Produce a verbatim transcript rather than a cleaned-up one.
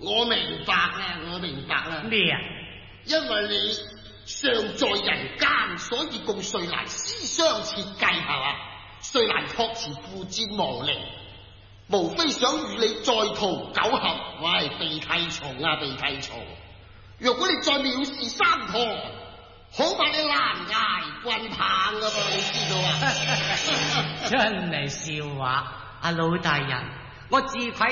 我明白啦，我明白啦。 咩啊？ 因為你尚在人間，所以共瑞蘭私相設計係嘛？瑞蘭確持父戰亡靈，無非想與你再圖九合。喂，鼻涕蟲啊，鼻涕蟲！若果你再藐視三堂，恐怕你難捱棍棒噶噃，你知道啊？ 真係笑話，阿老大人，我自愧